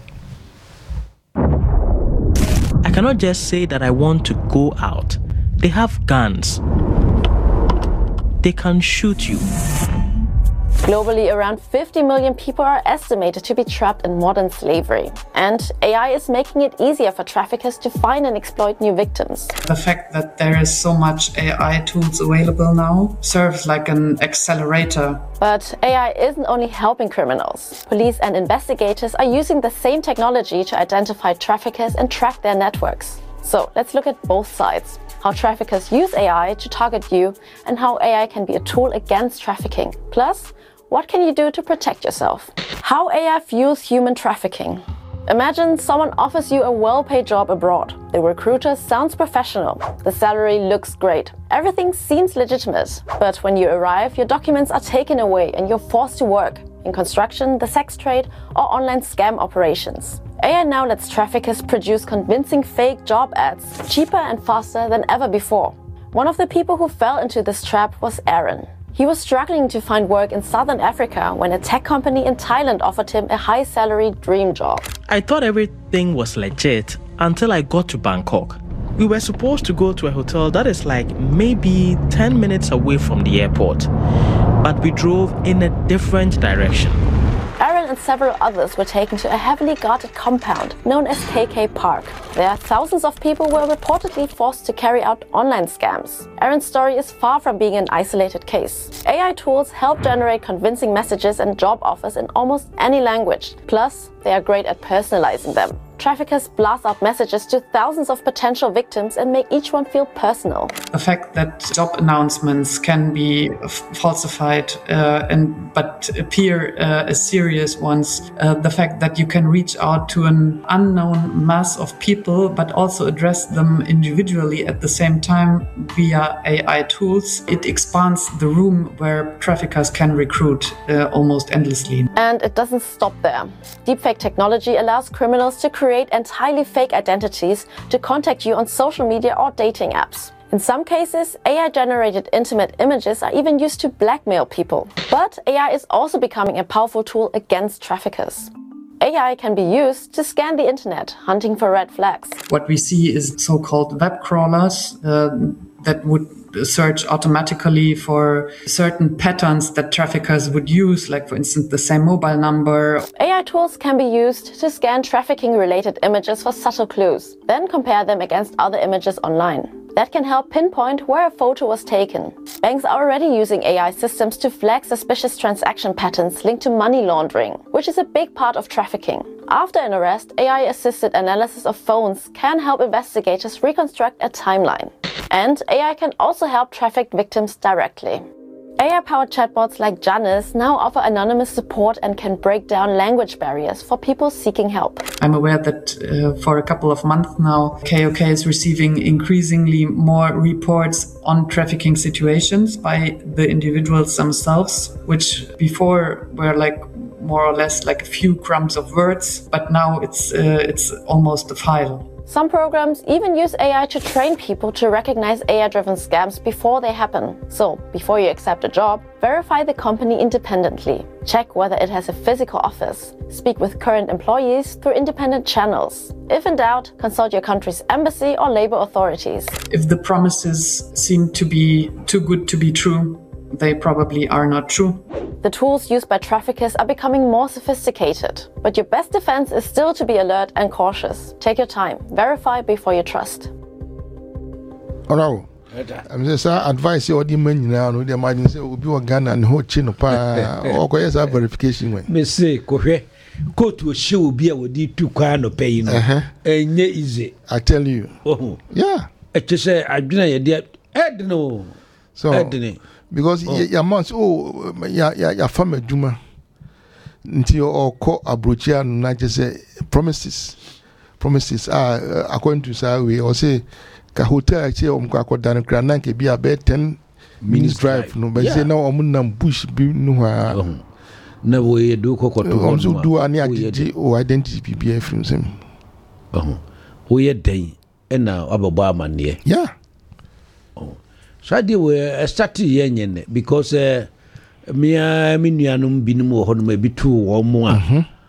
I cannot just say that I want to go out. They have guns. They can shoot you. Globally, around fifty million people are estimated to be trapped in modern slavery. And A I is making it easier for traffickers to find and exploit new victims. The fact that there is so much A I tools available now serves like an accelerator. But A I isn't only helping criminals. Police and investigators are using the same technology to identify traffickers and track their networks. So let's look at both sides. How traffickers use A I to target you and how A I can be a tool against trafficking. Plus, what can you do to protect yourself? How A I fuels human trafficking. Imagine someone offers you a well-paid job abroad. The recruiter sounds professional. The salary looks great. Everything seems legitimate. But when you arrive, your documents are taken away and you're forced to work in construction, the sex trade, or online scam operations. A I now lets traffickers produce convincing fake job ads cheaper and faster than ever before. One of the people who fell into this trap was Aaron. He was struggling to find work in Southern Africa when a tech company in Thailand offered him a high-salary dream job. I thought everything was legit until I got to Bangkok. We were supposed to go to a hotel that is like maybe ten minutes away from the airport, but we drove in a different direction. Aaron and several others were taken to a heavily guarded compound known as K K Park. There, thousands of people were reportedly forced to carry out online scams. Aaron's story is far from being an isolated case. A I tools help generate convincing messages and job offers in almost any language. Plus, they are great at personalizing them. traffickers blast out messages to thousands of potential victims and make each one feel personal. The fact that job announcements can be f- falsified uh, and but appear uh, as serious ones, uh, the fact that you can reach out to an unknown mass of people but also address them individually at the same time via A I tools, it expands the room where traffickers can recruit uh, almost endlessly. And it doesn't stop there. Deepfake technology allows criminals to create entirely fake identities to contact you on social media or dating apps. In some cases, A I-generated intimate images are even used to blackmail people. But A I is also becoming a powerful tool against traffickers. A I can be used to scan the internet, hunting for red flags. What we see is so-called web crawlers uh, that would search automatically for certain patterns that traffickers would use, like, for instance, the same mobile number. A I tools can be used to scan trafficking-related images for subtle clues, then compare them against other images online. That can help pinpoint where a photo was taken. Banks are already using A I systems to flag suspicious transaction patterns linked to money laundering, which is a big part of trafficking. After an arrest, A I-assisted analysis of phones can help investigators reconstruct a timeline. And A I can also help trafficked victims directly. A I-powered chatbots like Janice now offer anonymous support and can break down language barriers for people seeking help. I'm aware that uh, for a couple of months now, K O K is receiving increasingly more reports on trafficking situations by the individuals themselves, which before were like more or less like a few crumbs of words, but now it's uh, it's almost a file. Some programs even use A I to train people to recognize A I-driven scams before they happen. So, before you accept a job, verify the company independently. Check whether it has a physical office. Speak with current employees through independent channels. If in doubt, consult your country's embassy or labor authorities. If the promises seem to be too good to be true, they probably are not true. The tools used by traffickers are becoming more sophisticated, but your best defense is still to be alert and cautious. Take your time, verify before you trust. Alright. I'm just advice you the man now no the imagine say obi wa Ghana and ho chi no pa o ko yes verification when. Me say ko hwe ko to show obi a wodi tu kwa no pay no. Enye easy. I tell you. Oh. Yeah. E che say adwena ye de ed no. So ed because oh. your months oh ya ya ya farm adwuma until or call abrochia no na just say promises promises are uh, according to say we or say ka hotel actually om ko akodan kra na ke bia be ten minutes drive no but say now om na bush bi no ha na wo ye do kokoto om so do ani agigi o identity bi afim sem oh wo ye den e na ababa amane yeah. So I did start yen because uh, me me nuanum binum wo hono ma bitu wo mo a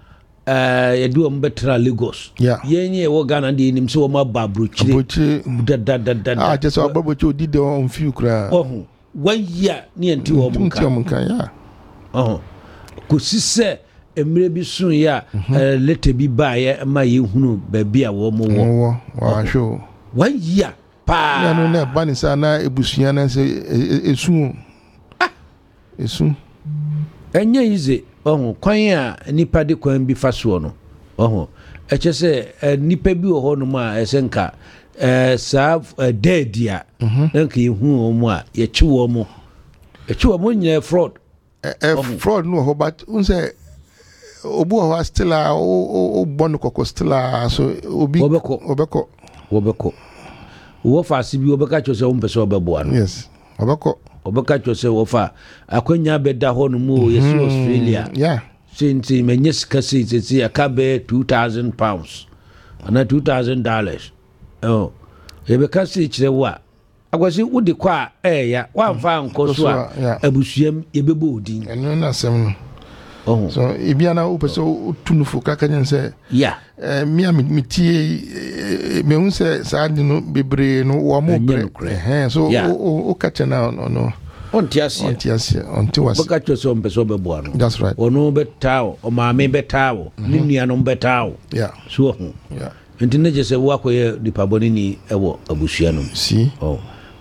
eh yedu am betra Lagos yenye wo Ghana de nim so wo ma babrochire da da da da ah just so babrochire odi de on few kra oh one year ne anti wo mo kan ya oh ko sise emre bi sun ya letter bi ba ye ma ye hunu ba bia wo mo wo wa show one year pa ya no na bani sa na ebusuya na se esu esu enye ize oh kwan a nipa de kwan bi faso no oh e che se nipa bi wo ho no ma esenka eh sa dead ya nka yehu o mu a ye chi wo mu e chi wo mu nya fraud eh fraud no ho but unse obu ho still a o bonu kokko still a so obi obeko obeko obeko wo fa sibi obeka chose o mpese obebo no yes obeko obeka chose wo fa akwanya beda ho no mu yesu Australia yeah since menye skasi tete akabe two thousand pounds ana two thousand dollars oh ebeka si kire wo a agwasi wudi kwa eh ya wa fa nkoso a abusuam yebebo odin eno na sem no oh so ibiana upeso tunufu kakanya se yeah eh mia mitie me unse saadi no bebre no wo mo bre eh so o kacha na no on tiasia on tiasia on tiwasi baka choso mpeso bebo ano that's right ono betao o maame betao ni nua no betao yeah so ho yeah ntine je se wo akoye dipaboni ni ewo abusua no si oh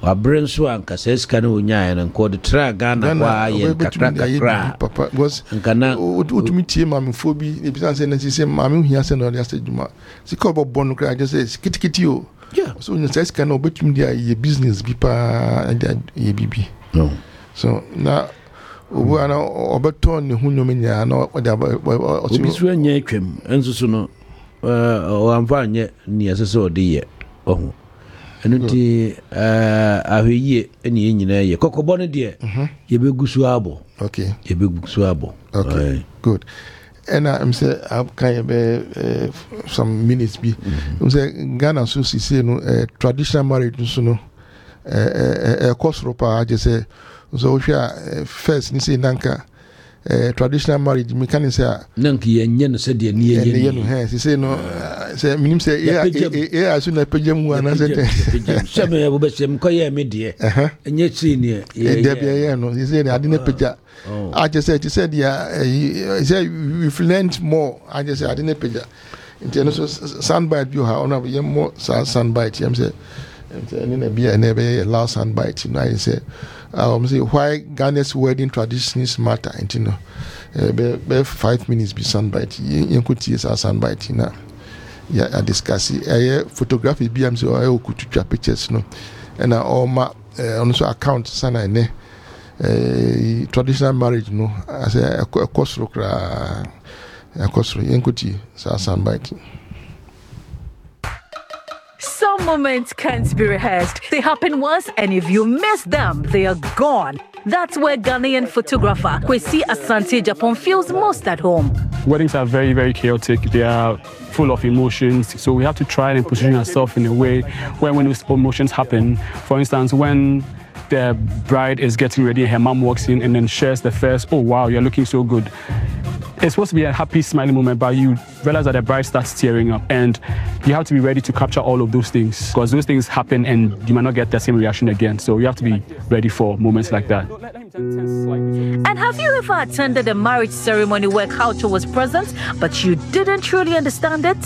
wabrɛ nso anka sɛ sika no onyaa no nko de tra Ghana kwa yɛ kakra kakra papa was nkana utumi tie mamefo bi e bisa sɛ na sɛ mame hia sɛ na ɔde asɛ dwuma sika obɔbɔ no kra just say kitikiti o yeah so you say sika no obetumi dia yɛ business bi pa yɛ bibi no so na obu ana obeton ne hu nyom nya na ɔde obi so anya atwam enso so no eh o amfa anya ni asese ɔde yɛ ɔho enuti eh ahweye eni nyina yɛ kokobɔ no de ye begu so abo okay ye begu so abo okay good and I'm say I can be some minutes be I'm say Ghana so si say no traditional marriage so no eh eh kosro pa je say so hwa first ni say nanka eh traditional marriage me can say nanka ye nye no say de ne ye ye no he say no say minim say yeah yeah asu na pejam hu ana say say me bo be sem ko ye me de enye tri ne ye de bia ye no say ne ade na peja I just said, you said, yeah, he said, we've learned more. I just said, I didn't pay that. In terms of soundbite, you have one more soundbite. I'm saying, and be a never allow soundbite. You know, I say, I'm saying, why Ghana's wedding traditions matter. And you know, be five minutes be soundbite. You could see a soundbite, you know. Yeah, I discuss it. I photography, B M C, or I could take pictures, no. And I all my also account, sana ne. Uh, traditional marriage no as a kosro kra a kosro yenkuti sa soundbite. Some moments can't be rehearsed. They happen once, and if you miss them, they are gone. That's where Ghanaian photographer Kwesi Asante Japan feels most at home. Weddings are very, very chaotic. They are full of emotions. So we have to try and position ourselves in a way where when those emotions happen, for instance, when the bride is getting ready, her mom walks in and then shares the first, oh wow, you're looking so good. It's supposed to be a happy, smiling moment, but you realize that the bride starts tearing up, and you have to be ready to capture all of those things, because those things happen and you might not get the same reaction again. So you have to be ready for moments like that. And have you ever attended a marriage ceremony where culture was present, but you didn't truly understand it?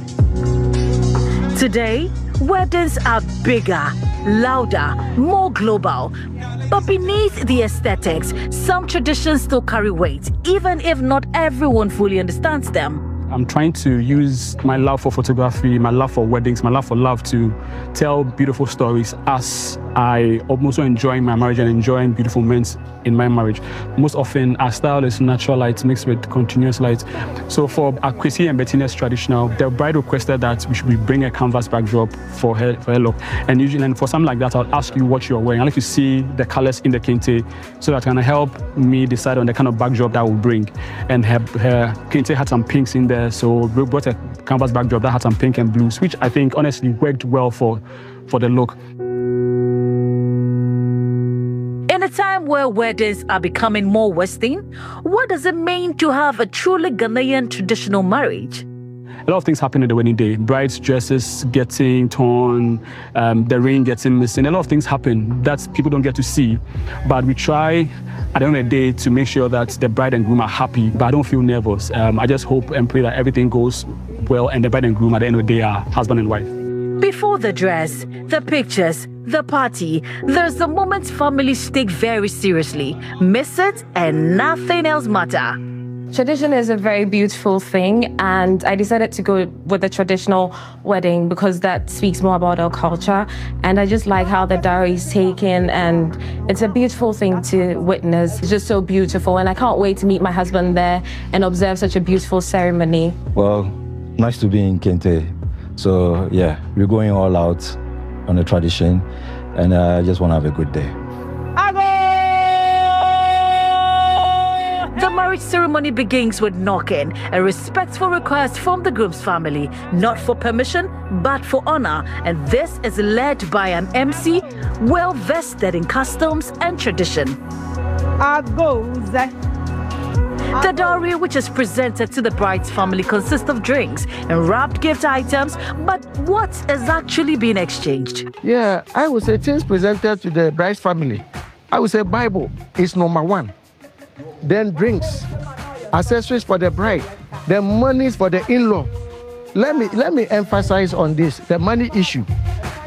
Today, weddings are bigger, louder, more global. But beneath the aesthetics, some traditions still carry weight, even if not everyone fully understands them. I'm trying to use my love for photography, my love for weddings, my love for love to tell beautiful stories as I also enjoy my marriage and enjoying beautiful moments in my marriage. Most often, our style is natural light mixed with continuous light. So for Kwesi and Bettina's traditional, the bride requested that we should bring a canvas backdrop for her, for her look. And usually, and for something like that, I'll ask you what you're wearing. I'll let you see the colors in the kente so that can help me decide on the kind of backdrop that I will bring. And her, her kente had some pinks in there. So we brought a canvas backdrop that had some pink and blues, which I think honestly worked well for, for the look. In a time where weddings are becoming more Western, what does it mean to have a truly Ghanaian traditional marriage? A lot of things happen at the wedding day. Bride's dresses getting torn, um, the ring getting missing. A lot of things happen that people don't get to see. But we try at the end of the day to make sure that the bride and groom are happy. But I don't feel nervous. Um, I just hope and pray that everything goes well and the bride and groom at the end of the day are husband and wife. Before the dress, the pictures, the party, there's the moment families take very seriously. Miss it and nothing else matter. Tradition is a very beautiful thing, and I decided to go with a traditional wedding because that speaks more about our culture. And I just like how the dowry is taken, and it's a beautiful thing to witness. It's just so beautiful, and I can't wait to meet my husband there and observe such a beautiful ceremony. Well, nice to be in Kente. So yeah, we're going all out on the tradition, and I uh, just want to have a good day. The marriage ceremony begins with knocking, a respectful request from the groom's family, not for permission, but for honor. And this is led by an M C well vested in customs and tradition. The dowry, which is presented to the bride's family, consists of drinks and wrapped gift items. But what is actually being exchanged? Yeah, I would say things presented to the bride's family. I would say Bible is number one. Then drinks, accessories for the bride, then monies for the in-law. Let me let me emphasize on this, the money issue.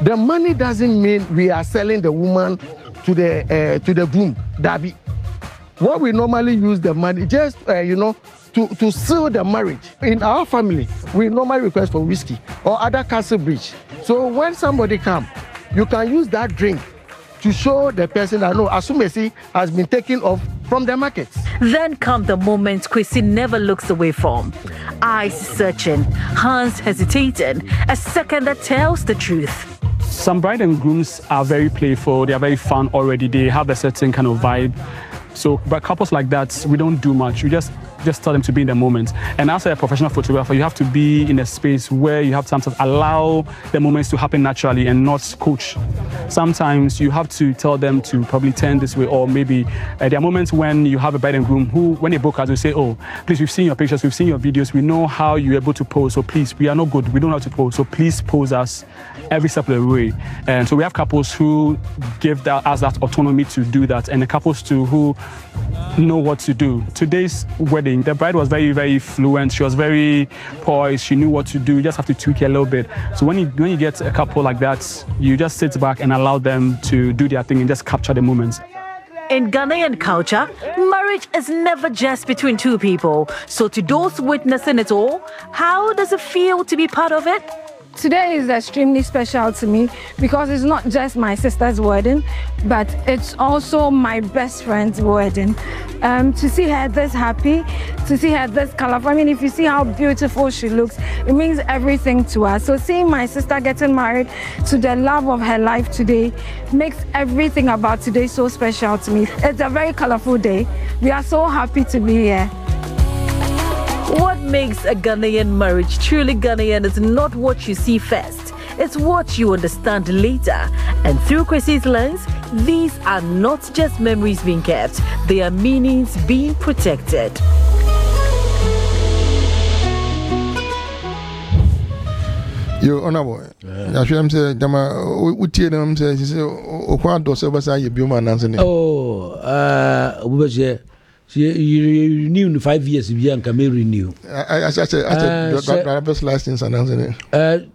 The money doesn't mean we are selling the woman to the uh, to the groom. Dabi. What we normally use the money just uh, you know to to seal the marriage. In our family, we normally request for whiskey or other castle bridge. So when somebody come, you can use that drink to show the person that no, Asumesi has been taken off from the market. Then come the moments Kwesi never looks away from. Eyes searching, hands hesitating, a second that tells the truth. Some bride and grooms are very playful, they are very fun already, they have a certain kind of vibe. So, but couples like that, we don't do much. We just just tell them to be in the moment. And as a professional photographer, you have to be in a space where you have time to allow the moments to happen naturally and not coach. Sometimes you have to tell them to probably turn this way, or maybe uh, there are moments when you have a bride and groom who, when they book us, they say, oh, please, we've seen your pictures, we've seen your videos, we know how you're able to pose, so please, we are not good, we don't know how to pose, so please pose us every step of the way. And so we have couples who give that, us that autonomy to do that, and the couples too who know what to do. Today's wedding, the bride was very, very fluent. She was very poised. She knew what to do. You just have to tweak it a little bit. So when you when you get a couple like that, you just sit back and allow them to do their thing and just capture the moments. In Ghanaian culture, marriage is never just between two people. So to those witnessing it all, how does it feel to be part of it? Today is extremely special to me because it's not just my sister's wedding, but it's also my best friend's wedding. Um, to see her this happy, to see her this colorful, I mean, if you see how beautiful she looks, it means everything to us. So seeing my sister getting married to the love of her life today makes everything about today so special to me. It's a very colorful day. We are so happy to be here. What makes a Ghanaian marriage truly Ghanaian is not what you see first. It's what you understand later. And through Kwesi's lens, these are not just memories being kept, they are meanings being protected. Yo, honorable. I should say, Dama, we tell them, say, Okwa Dosa Basa, you be man answering. Oh, uh, Ubaje. You renew in five years if you can renew. I said, I said, driver's license announcing it.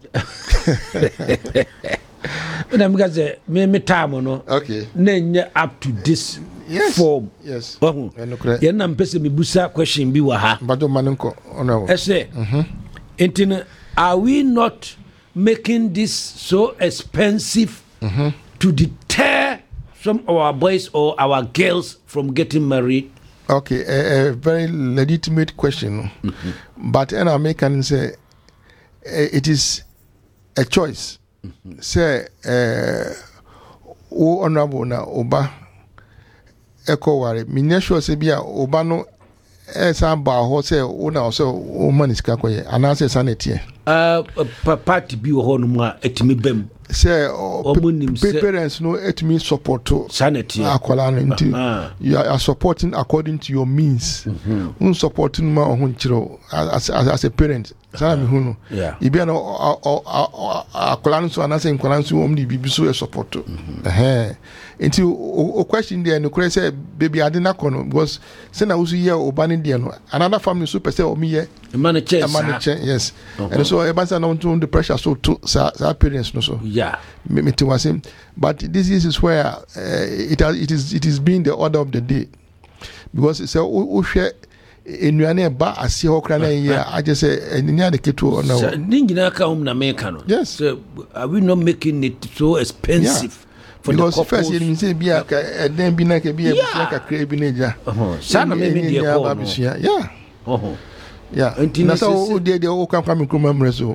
But I'm going to say, me time or no. Okay. Then up to this yes. form. Yes. Oh, you're not person me busa question be waha. But don't manunko. Oh no. I say, mm-hmm. Are we not making this so expensive mm-hmm. to deter some of our boys or our girls from getting married? Okay, a, a very legitimate question. Mm-hmm. But an American say it is a choice. Mm-hmm. Say, uh, o honorable na oba eko ware. Minya sure se bia oba no esa ba ho se o na so o maniska koye. Anase sanete. Uh, party bi wo ho no mu a etimi bem. Say parents no it means support to sanity. Uh-huh. You are supporting according to your means. Mm-hmm. Un supporting ma ohun chiro as, as as a parent. Sana mi hunu. Yeah. Ibi na akola so anase nkola so omni bibi so support to. Eh. Until o question there no say baby ade na kono because say na usu here obani there no another family super say omi here. Man chance. Man chance. Yes. Uh-huh. And so e ban say na the pressure so to sa parents no so. Yeah. Me me was him. But this is where uh, it has, it is it is being the order of the day because it's a o share enuane ba ase hokra na here I just say enya de keto on now. Ningina ka hom na make no. Yes. So are we not making it so expensive? Yeah. For because the first you say bia ka den bi na ka bia bia ka kra bi na ja. Uh-huh. Sana me me dey call. Yeah. Uh-huh. Yeah. Na so o dey dey o kan kwam nkroma mreso.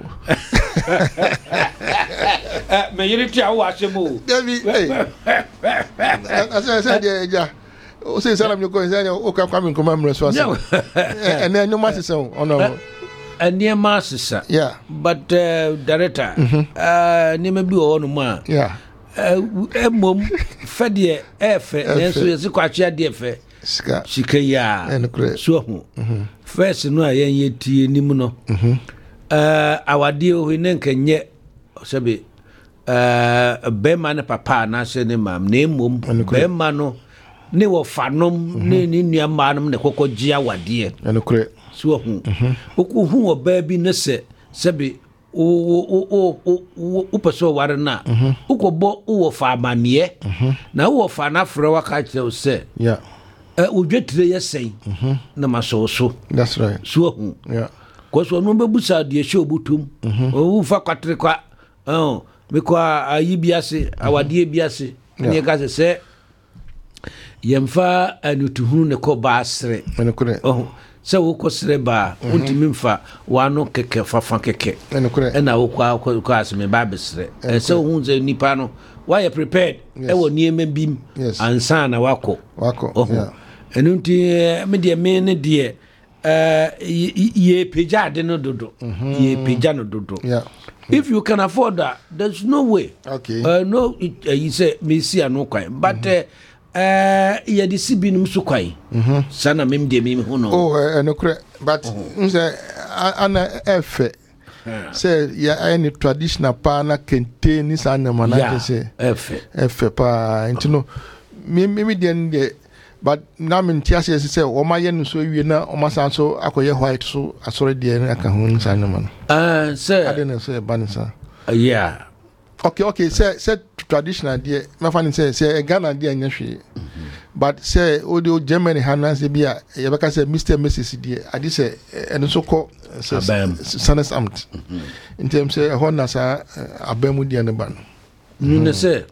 Eh me yiri ti awo asemo. David, hey. Asa say dey ja. O say sana me ko say o kan kwam nkroma mreso asa. And then no matter so ono. And near master. Yeah. But uh, director, uh near me bi o no ma. Yeah. Uh, mom, Fedie, F, and so is a quacha de fe. Shikaya, and so first, no, I ain't yet tea nimuno. Uh, our dear Winen can yet, Sabi, uh, a beman papa, Nasa name, name mum, bemano, ne were fanum, ne near manum, the coco gia, what dear, and a cre. So who, who, baby, nesse, Sabi. o o o o person ware na ukọbọ uwo fa amanie na uwo fa na frɛ waka kyerɛ sɛ yeah eh udwetire yɛsɛn na maso so that's right so hu yeah koso no bebusa de hye obutum o fa kwatre kwa oh me kwa ayi biase awade biase ne ka sɛ yemfa anutuhunu ne ko baasre oh sɛ wokɔ srɛ ba wontimi mfa wano kɛkɛ fafa kɛkɛ ɛna wokɔ akɔ aseme ba besrɛ sɛ wohu sɛ nipa no wayɛ prepared ɛwɔ nneɛma bim ansa na wakɔ wakɔ ɛno nti me deɛ me ne deɛ yɛ pagya ade no dodo yɛ pagya no dodo if you can afford that there's no way okay uh, no you say me see no kwan but uh, Uh, yeah, the Sibinum Sukai. Sana mim de mim who know. Oh, and uh, but Anna F. Say, yeah, any traditional pana contain this animal. I say, F. F. Pa, and you know, maybe then, but now in Tiasia say, oh, my yen, so you know, oh, my son, so I could white, so I saw it there, I can sign a man. Uh, sir, I didn't say, Banisa. Yeah. Okay, okay, say, say traditional dear, my friend say, say, a Ghana dear, and she. But say, audio Germany, Hannah, say, be a say, Mister and Missus dear, I did say, and so called Sunnis Amt. In terms of Honasa, a Bermudian and a ban. You say,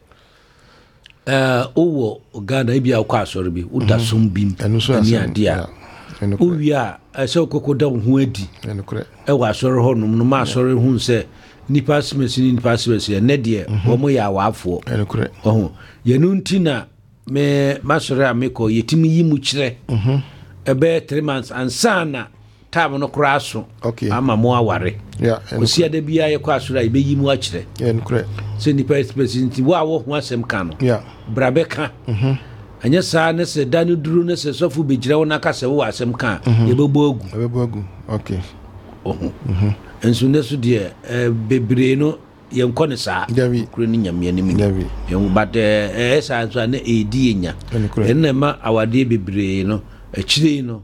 uh, oh, Ghana, be our class or be, Uta Sumbim, and so dear. Oh, yeah, I saw Coco down who eddy, and the correct. I was sorry, no master who say, nipa smesi nipa smesi ne de omo ya wafo enukure oh ye nuntina me masore ameko yetimi yimu kire mhm ebe three months ansana time no kraso okay ama mo aware yeah osia da bia ye kwa asura ibe yimu a kire enukure se nipa smesi nti wa wo ho asem ka no yeah brabeka mhm anya sa ne se danu duru ne se sofu bejire wo naka se wo asem ka ye bebo ogu bebo ogu okay oh mhm enso nesu de bebre no yenkɔ ne saa kuro ni nyame anim yen but eh esa so na edi enya enna ma awade bebre no akire no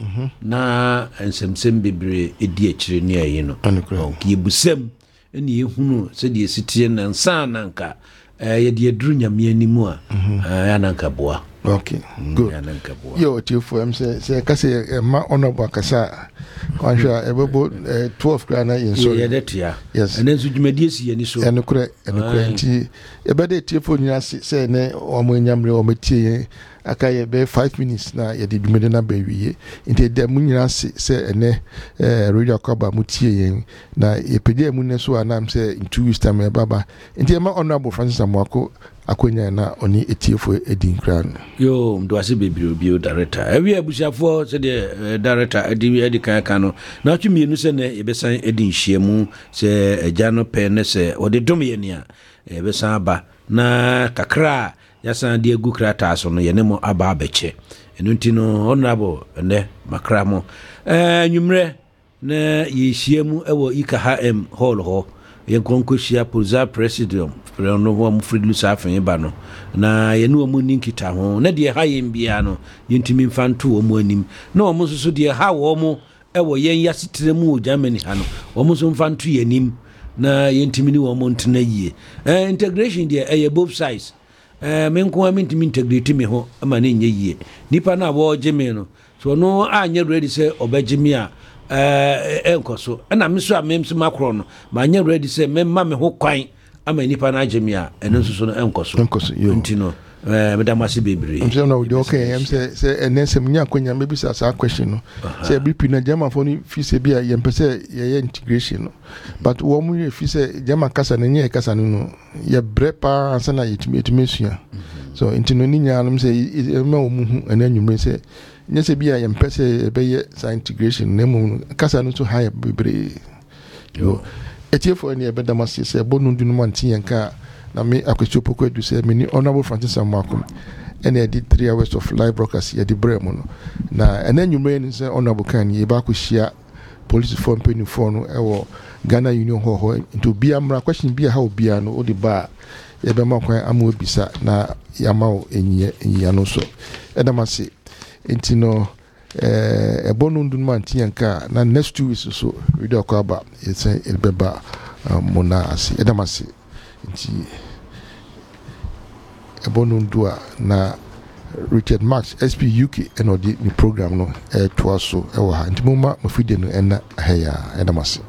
na ensemsem bebre edi akire ne ayi no ki busam ene yehunu se de sitie na nsa nanka eh ye de aduru nyame anim a ya nanka boa okay good ya nanka boa yo tifo am se se kase ma onobo akasa kwansha ebebo twelve grana in so yeah that yeah yes and then so dwumadi si yani so enukure enukure nti ebede tifo nyina se ne omo nyamre omo tie aka ye be five minutes na ye de dwumadi na ba wiye nti de mu nyina se se ene radio akaba mu tie yen na epede mu ne so anam se in two weeks time e baba nti e ma honorable Francis Amoako akonya na oni etiefo edin kran yo ndo ase bebiro bio director ewi abusiafo se de director edi edi kan kan no na twumi nu se ne yebesan edin hyiemu se agya no pe ne se ode dom ye nia yebesan aba na kakra yasan de egu krata so no ye ne mo aba abeche enu ntino honorable ne makra mo eh nwumre na ye hyiemu ewo Ikaha M hall ho yen konkoshia polza president no ho am Fridlu Safin ba no na ye no mu ninkita ho na de ha yen bia no yentimi mfanto wo mu anim na wo so de ha wo mu ewo yen yasetere mu Germany ha no wo so mfanto yanim na yentimi ni wo mu ntena yie eh integration de eh both sides eh men ko am intimi integrate me ho ama ne nye yie nipa na wo geme no so no anye ready say obegeme a eh enkoso na me so amemso makro no ma anye ready say memma me ho kwan ama nipa na agemi a eno so no enkoso enkoso yo ntino eh medamase bebre am say no we okay am say say enesem nya kwanya maybe say a question no say B P na German for ni fi say bia ye mpese ye integration no but wo mu ye fi say German kasa na nya kasa no ye brepa ansa na yetimi yetimi sua so ntino ni nya no say ma wo mu hu enanyumre say nya say bia ye mpese be ye sa integration na mu kasa no so high bebre yo etiefo ni ebe damasi se bonu dunu manti yanka na me akwetio poko edu se me ni honorable Francis Amoako ene edi three hours of live broadcast ye di bremo no na ene nwumre ni se honorable kan ye ba ko hia police form penny for no ewo Ghana Union ho ho into bia mra question bia ha obia no odi ba ye be makwan amu obisa na yamawo enye enye no so edamasi entino eh ebonu ndun man tianka na next two weeks so video kwaba it's a elbeba mona ase edam ase nti ebono ndua na Richard Max S P U K and the program no eh to so e wa ha nti moma mafide no ena ha ya edam ase